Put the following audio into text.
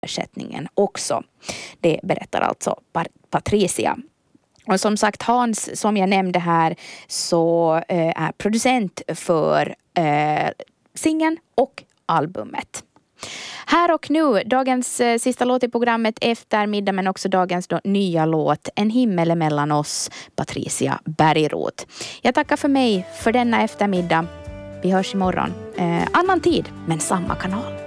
ersättningen också. Det berättar alltså Patricia. Och som sagt, Hans, som jag nämnde här, så är producent för singeln och albumet. Här och nu, dagens sista låt i programmet Eftermiddag, men också dagens nya låt En himmel mellan oss, Patricia Bergroth. Jag tackar för mig för denna eftermiddag. Vi hörs imorgon. Annan tid, men samma kanal.